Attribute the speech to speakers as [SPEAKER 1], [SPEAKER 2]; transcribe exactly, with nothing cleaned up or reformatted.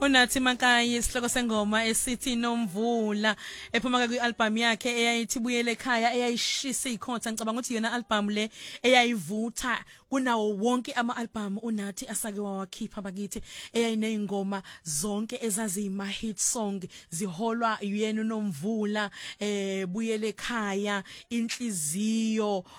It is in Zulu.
[SPEAKER 1] Unathi Makayi isihloko sengoma esithi Nomvula ephuma kwi album yakhe eyayithi Buyele ekhaya eyayishisa ikhotha ngicabanga ukuthi yona album le eyayivutha kunawo wonke ama album uNathi asake wawakhipha bakithi eyayinezingoma zonke ezazima hit song ziholwa uyena uNomvula eh Buyele ekhaya inhliziyo